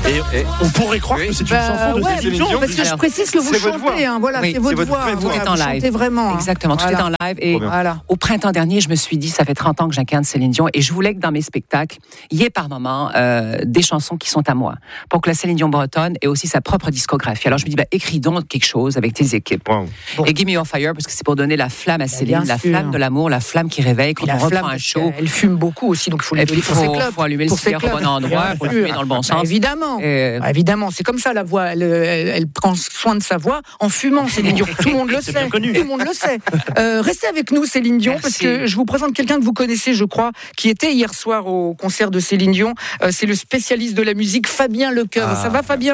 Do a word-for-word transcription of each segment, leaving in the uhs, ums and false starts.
Et, et on pourrait croire oui. que c'est une bah, chanson de ouais, Céline Dion. Parce que je précise que vous chantez, hein, voilà, oui, c'est votre, c'est votre voix. Tout est en live. Chantez vraiment. Exactement, hein. Tout voilà. est en live. Et voilà. Au printemps dernier, je me suis dit, ça fait trente ans que j'incarne Céline Dion et je voulais que dans mes spectacles, il y ait par moments euh, des chansons qui sont à moi. Pour que la Céline Dion bretonne ait aussi sa propre discographie. Alors je me dis, bah, écris donc quelque chose avec tes équipes. Wow. Bon. Et Give Me Your Fire, parce que c'est pour donner la flamme à Céline, la sûr. flamme de l'amour, la flamme qui réveille quand on reprend un show. Elle fume beaucoup aussi, donc il faut lui donner pour ses clubs. Il faut allumer le cigare au bon endroit, il faut le fumer dans le bon sens. Évidemment, évidemment, c'est comme ça la voix. Elle, elle, elle prend soin de sa voix en fumant, Céline Dion. Tout le monde le sait. Tout le monde le sait. Euh, restez avec nous, Céline Dion, Merci. Parce que je vous présente quelqu'un que vous connaissez, je crois, qui était hier soir au concert de Céline Dion. Euh, c'est le spécialiste de la musique, Fabien Lecoeuvre. Ah. Ça va, Fabien ?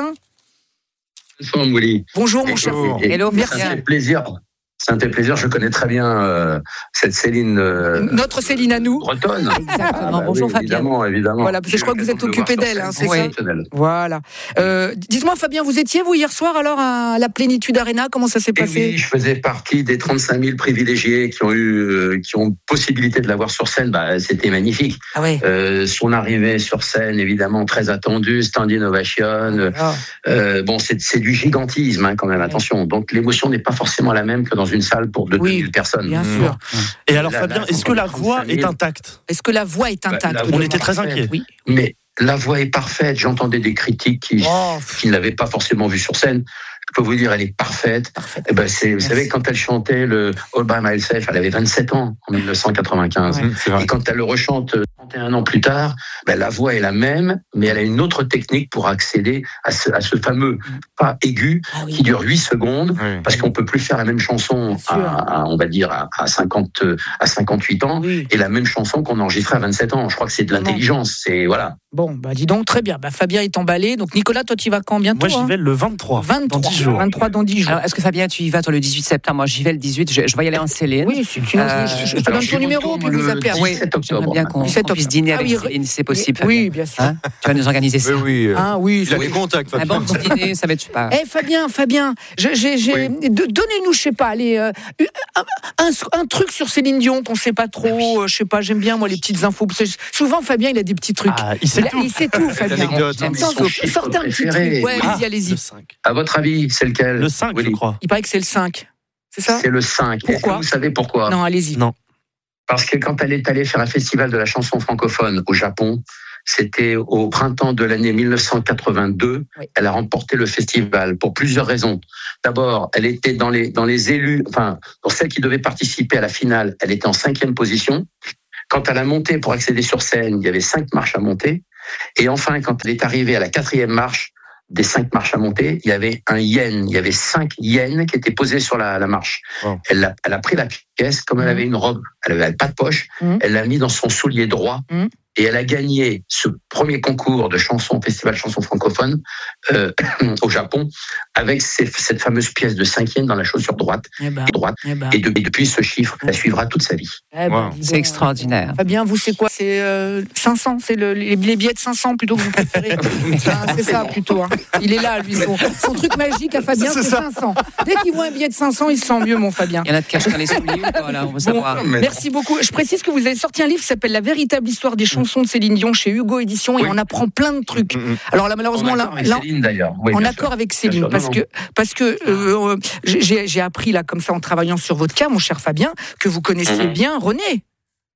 Bonjour, Molly. Bonjour, mon cher. Hello, merci. Ça fait plaisir. Ça me fait plaisir, je connais très bien euh, cette Céline. Euh, Notre Céline à nous. Bretonne. Exactement. Ah, bah, Bonjour oui, Fabien. Évidemment, évidemment. Voilà, parce que je crois que vous êtes occupé d'elle, hein, c'est oui. ça. Voilà. Euh, dites-moi, Fabien, vous étiez vous hier soir alors à la Plénitude Arena, comment ça s'est passé ? Oui, je faisais partie des trente-cinq mille privilégiés qui ont eu, euh, qui ont possibilité de la voir sur scène. Bah, c'était magnifique. Ah ouais. Euh, son arrivée sur scène, évidemment, très attendue, standing ovation. Ah. Euh, bon, c'est, c'est du gigantisme, hein, quand même. Ouais. Attention. Donc l'émotion n'est pas forcément la même que dans une salle pour deux. Oui. Personnes. Bien mmh. sûr. Et alors, là, Fabien, là, est-ce que la voix est intacte ? Est-ce que la voix est intacte ? Bah, On était très inquiets. Oui. Mais la voix est parfaite. J'entendais des critiques qui, oh. qui ne l'avaient pas forcément vue sur scène. Je peux vous dire, elle est parfaite. parfaite. Et ben, c'est, vous savez, quand elle chantait le All By Myself, elle avait vingt-sept ans en dix-neuf cent quatre-vingt-quinze. Ouais, et quand elle le rechante trente et un ans plus tard, ben, la voix est la même, mais elle a une autre technique pour accéder à ce, à ce fameux pas aigu ah, oui. qui dure huit secondes, oui. parce qu'on peut plus faire la même chanson à, à, on va dire, à, à, cinquante, à cinquante-huit ans, oui. et la même chanson qu'on enregistrait à vingt-sept ans. Je crois que c'est de l'intelligence. C'est, voilà. Bon, bah, dis donc, très bien. Bah, Fabien est emballé. Donc, Nicolas, toi, tu y vas quand bientôt ? Moi, j'y vais le vingt-trois. vingt-trois. Dans dix jours. vingt-trois dans dix jours. Alors, est-ce que Fabien, tu y vas, toi, le dix-huit septembre ? Moi, j'y vais le dixhuit. Je, je vais y aller en Céline. Oui, si tu euh, je, je te donne ton numéro, puis vous appelez. Oui, j'aimerais bien qu'on, qu'on puisse dîner avec ah, oui, Céline, si c'est possible. Fabien. Oui, bien sûr. Hein, tu vas nous organiser ça. Oui, oui. Ah, oui. Il a des contacts, Fabien. Un bon petit dîner, ça va être super. Eh, Fabien, Fabien, j'ai, j'ai, j'ai... Oui. donnez-nous, je sais pas, allez, euh, un, un, un truc sur Céline Dion qu'on sait pas trop. Oui. Euh, je sais pas, j'aime bien, moi, les petites infos. Souvent, Fabien, il a des petits trucs. Ah, il sait il, tout. Il sait tout, Fabien. Sortez un petit truc. Ouais, allez-y, allez-y. À votre avis, c'est lequel ? Le cinq, je crois. Il paraît que c'est le cinq. C'est ça ? C'est le cinq. Pourquoi ? Est-ce que vous savez pourquoi ? Non, allez-y. Non. Parce que quand elle est allée faire un festival de la chanson francophone au Japon, c'était au printemps de l'année dix-neuf cent quatre-vingt-deux, oui. Elle a remporté le festival pour plusieurs raisons. D'abord, elle était dans les, dans les élus, enfin, pour celles qui devaient participer à la finale, elle était en cinquième position. Quand elle a monté pour accéder sur scène, il y avait cinq marches à monter. Et enfin, quand elle est arrivée à la quatrième marche, des cinq marches à monter, il y avait un yen, il y avait cinq yens qui étaient posés sur la, la marche. Oh. Elle, a, elle a pris la pièce, comme elle avait une robe, elle n'avait pas de poche, mmh. elle l'a mis dans son soulier droit, mmh. et elle a gagné ce premier concours de chansons, festival chanson francophone euh, au Japon, avec ces, cette fameuse pièce de cinq yens dans la chaussure droite, eh ben, et, droite eh ben. et, de, et depuis ce chiffre, elle suivra toute sa vie. Eh ben, wow. C'est extraordinaire. Fabien, vous, c'est quoi ? C'est euh, cinq cents, c'est le, les, les billets de cinq cents plutôt que vous préférez. ah, c'est ça plutôt. Hein. Il est là, lui, son, son truc magique à Fabien, c'est, c'est cinq cents. Dès qu'il voit un billet de cinq cents, il se sent mieux, mon Fabien. Il y en a de cachés dans les souliers, voilà, on veut savoir. Bon, merci beaucoup. Je précise que vous avez sorti un livre qui s'appelle La véritable histoire des chansons de Céline Dion chez Hugo Édition, oui. et on apprend plein de trucs. Mmh. Alors là, malheureusement, là, là Céline, d'ailleurs. Oui, en accord sûr. Avec Céline, sûr, parce, non, que, non. parce que euh, j'ai, j'ai appris là, comme ça, en travaillant sur votre cas, mon cher Fabien, que vous connaissiez mmh. bien René.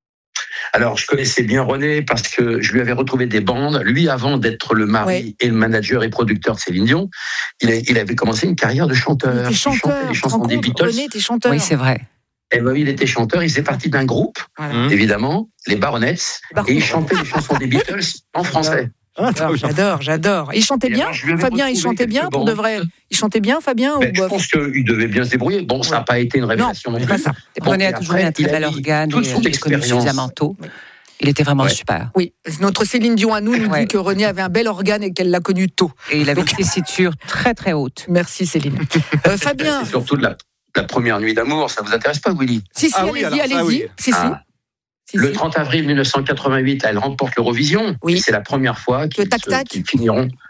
Alors, je connaissais bien René parce que je lui avais retrouvé des bandes. Lui, avant d'être le mari ouais. et le manager et producteur de Céline Dion, il, a, il avait commencé une carrière de chanteur. Il était chanteur. Il chantait les chansons des Beatles. René était chanteur. Oui, c'est vrai. Et ben, il était chanteur. Il faisait partie d'un groupe, voilà. évidemment, les Baronets, et il chantait les chansons des Beatles en français. Ah, j'adore, j'adore. Il chantait bien, alors, Fabien, il chantait bien pour de vrai. Il chantait bien, Fabien ben, ou je pense qu'il devait bien se débrouiller. Bon, ça n'a ouais. pas été une révélation non, non plus. Pas ça. Bon, René a toujours eu un très bel organe, il est connu suffisamment tôt. Il était vraiment ouais. super. Oui, notre Céline Dion à nous nous ouais. dit que René avait un bel organe et qu'elle l'a connu tôt. Et il avait Donc... des tessitures très très hautes. Merci Céline. euh, Fabien. C'est surtout de la, la première nuit d'amour, ça vous intéresse pas, Willy ? Si, si, ah, allez-y, oui, alors, allez-y. Ah, oui. Si, si. Ah. Si, le si. trente avril dix-neuf cent quatre-vingt-huit, elle remporte l'Eurovision. Oui. C'est la première fois qu'ils, tac, se, tac. qu'ils finiront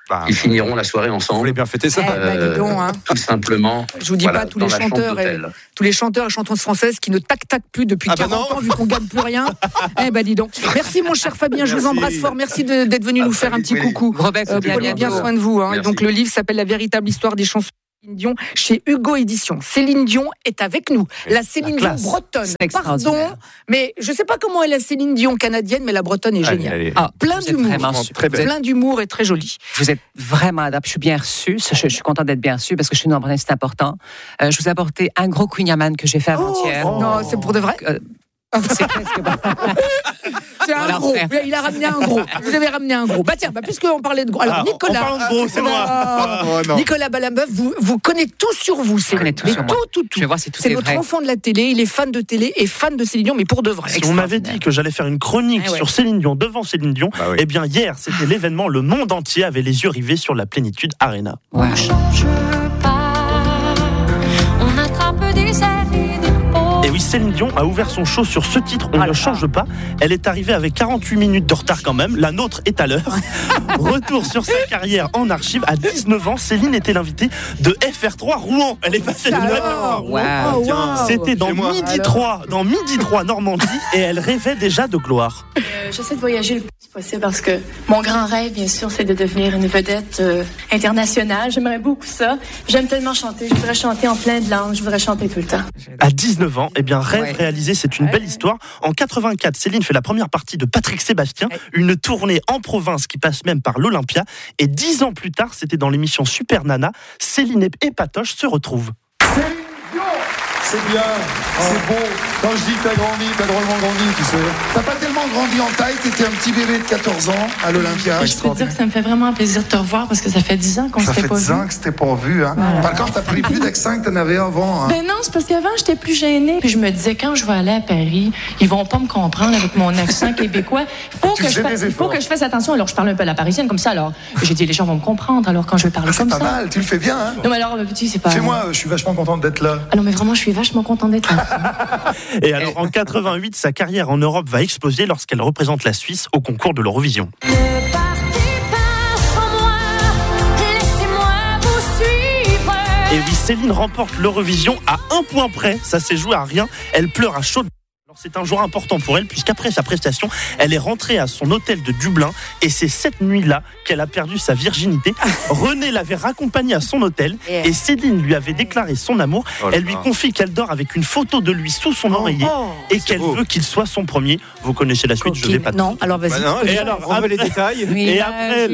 bah, ils finiront la soirée ensemble. Vous voulez bien fêter ça, eh ben, dis donc, hein. Tout simplement. Je vous dis voilà, pas tous les chanteurs, et, tous les chanteurs et chanteuses françaises qui ne tac-tac plus depuis ah quarante bah ans vu qu'on gagne plus rien. Eh ben dis donc. Merci mon cher Fabien, je vous embrasse fort. Merci de, d'être venu ah, nous faire un petit oui. coucou. Robert, euh, prenez bien soin de vous. Hein. Donc le livre s'appelle La véritable histoire des chansons. Céline Dion chez Hugo Édition. Céline Dion est avec nous. La Céline la Dion bretonne. Pardon, mais je ne sais pas comment est la Céline Dion canadienne, mais la bretonne est géniale. Allez, allez. Ah, plein d'humour, plein d'humour et très jolie. Vous êtes vraiment adapté. Je suis bien reçue. Je, je suis contente d'être bien reçue parce que chez nous en Bretagne c'est important. Euh, je vous ai apporté un gros Queen Yaman que j'ai fait avant-hier. Oh, non, c'est pour de vrai. Euh, c'est presque pas. C'est un voilà, gros. Frère. Il a ramené un gros. Vous avez ramené un gros. Bah tiens, bah, puisqu'on parlait de gros. Alors, ah, Nicolas. On parle de gros, c'est moi. Oh, oh, Nicolas Balambeuf, vous, vous connaissez tout sur vous. C'est tout, tout, sur tout, tout, tout. Je vais voir si tout c'est est notre vrai. enfant de la télé. Il est fan de télé et fan de Céline Dion, mais pour de vrai. Si on m'avait dit que j'allais faire une chronique ah, ouais. sur Céline Dion devant Céline Dion, bah, oui. eh bien, hier, c'était l'événement. Le monde entier avait les yeux rivés sur la Plénitude Arena. Ouais. On change pas. On attrape des airs. Et oui, Céline Dion a ouvert son show sur ce titre, On ah, ne change pas. Elle est arrivée avec quarante-huit minutes de retard quand même. La nôtre est à l'heure. Retour sur sa carrière en archive. À dix-neuf ans, Céline était l'invitée de F R trois Rouen. Elle est passée de F R trois Rouen. Wow, wow. C'était dans Midi trois, dans Midi trois Normandie, et elle rêvait déjà de gloire. Euh, j'essaie de voyager le plus possible parce que mon grand rêve, bien sûr, c'est de devenir une vedette euh, internationale. J'aimerais beaucoup ça. J'aime tellement chanter. Je voudrais chanter en plein de langues. Je voudrais chanter tout le temps. À dix-neuf ans, eh bien, rêve ouais. réalisé, c'est une belle histoire. En quatre-vingt-quatre, Céline fait la première partie de Patrick Sébastien, ouais. une tournée en province qui passe même par l'Olympia. Et dix ans plus tard, c'était dans l'émission Super Nana, Céline et Patoche se retrouvent. C'est bien, oh. c'est beau. Quand je dis que t'as grandi, t'as drôlement grandi, tu sais. T'as pas tellement grandi en taille, t'étais un petit bébé de quatorze ans à l'Olympia. Je peux te dire que ça me fait vraiment un plaisir de te revoir parce que ça fait dix ans qu'on s'était pas vu. Ça fait dix ans que c'était pas vu, hein. Voilà. Par contre, t'as pris plus d'accent que t'en avais avant, hein. Ben non, c'est parce qu'avant, j'étais plus gênée. Puis je me disais, quand je vais aller à Paris, ils vont pas me comprendre avec mon accent québécois. Faut que je fasse, il faut que je fasse attention. Alors, je parle un peu à la parisienne comme ça. Alors, j'ai dit, les gens vont me comprendre. Alors, quand je parle ah, comme ça. C'est pas mal, tu le fais bien, hein. Non, mais alors, petit, c'est pas. Fais-moi, je suis vachement contente d'être là. Ah non, mais vraiment, je suis vachement contente d'être là. Et alors en quatre-vingt-huit, sa carrière en Europe va exploser lorsqu'elle représente la Suisse au concours de l'Eurovision. Ne partez pas sans moi, laissez-moi vous suivre. Et oui, Céline remporte l'Eurovision à un point près, ça s'est joué à rien, elle pleure à chaudes. C'est un jour important pour elle puisqu'après sa prestation, elle est rentrée à son hôtel de Dublin et c'est cette nuit-là qu'elle a perdu sa virginité. René l'avait raccompagnée à son hôtel et Céline lui avait déclaré son amour. Oh elle lui confie qu'elle dort avec une photo de lui sous son oreiller oh, et qu'elle beau. veut qu'il soit son premier. Vous connaissez la suite, Coquine. je vais pas non, tout. Alors vas-y. Bah non, et alors, après les détails. Oui, et après,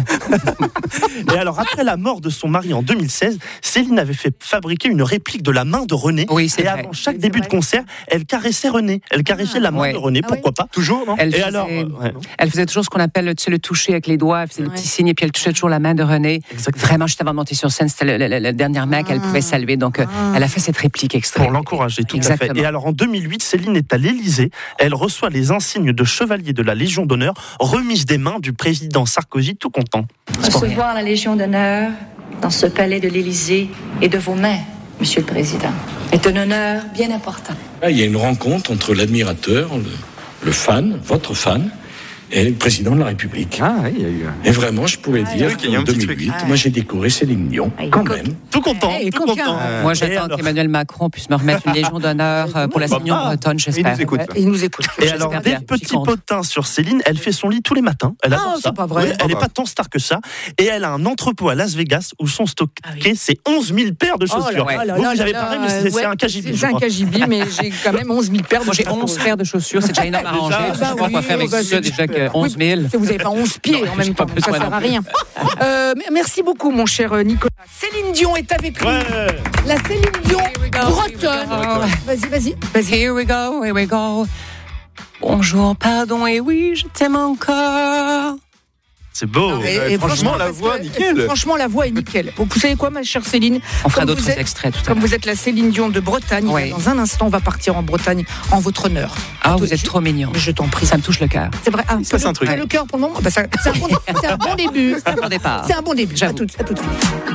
et alors après la mort de son mari en deux mille seize, Céline avait fait fabriquer une réplique de la main de René. Oui, c'est et vrai. avant chaque début de concert, elle caressait René. Elle caressait ah, la main ouais. de René, pourquoi ah, oui. pas toujours, non elle Et faisait, alors, euh, ouais. elle faisait toujours ce qu'on appelle tu sais, le toucher avec les doigts, elle faisait ouais. le petit signe et puis elle touchait toujours la main de René. Exactement. Vraiment, juste avant de monter sur scène, c'était la, la, la dernière main ah. qu'elle pouvait saluer. Donc, ah. elle a fait cette réplique extrême. Pour l'encourager, tout Exactement. à fait. Et alors, en deux mille huit, Céline est à l'Élysée. Elle reçoit les insignes de chevalier de la Légion d'honneur, remise des mains du président Sarkozy, tout content. Recevoir la Légion d'honneur dans ce palais de l'Élysée et de vos mains, Monsieur le Président, est un honneur bien important. Là, il y a une rencontre entre l'admirateur, le, le fan, votre fan, et le président de la République. Ah oui, il y a eu un... Et vraiment, je pouvais ah, dire qu'en deux mille huit, ah, moi j'ai décoré Céline Dion, ah, quand même. Tout content, hey, tout content. Euh, moi j'attends alors... qu'Emmanuel Macron puisse me remettre une Légion d'honneur pour la Céline Dion bretonne, j'espère. Il nous écoute. Il nous écoute. Et alors, des petits potins sur Céline, elle fait son lit tous les matins. Elle adore ah, ça. C'est pas vrai. Oui, elle n'est pas tant star que ça. Et elle a un entrepôt à Las Vegas où sont stockés ah, oui. c'est onze mille paires de chaussures. Oh là là vous, là vous avez là pareil, mais c'est, ouais, c'est un cagibi. C'est un cagibi, mais j'ai quand même onze mille paires de chaussures. Moi j'ai onze paires de chaussures, c'est déjà énorme à ranger. Je sais pas quoi faire avec ça, déjà que onze mille. Vous n'avez pas onze pieds en même temps, donc ça ne sert à rien. Euh, merci beaucoup, mon cher Nicolas. Céline Dion est avec nous. Ouais. La Céline Dion bretonne. Vas-y, vas-y, vas-y. Here we go, here we go. Bonjour, pardon, et oui, je t'aime encore. C'est beau. Non, et, et, et franchement, la voix, que, nickel. Franchement, la voix est nickel. Vous savez quoi, ma chère Céline? On fera d'autres êtes, extraits tout à l'heure. Comme vous êtes la Céline Dion de Bretagne, ouais. Dans un instant, on va partir en Bretagne en votre honneur. Ah, vous êtes trop mignon. Je t'en prie. Ça me touche le cœur. C'est vrai. Ah, ça, c'est un truc. Le cœur pour le moment. Bah, ça, c'est, un bon, c'est un bon début. C'est un bon départ. C'est un bon début. À tout, à tout de suite.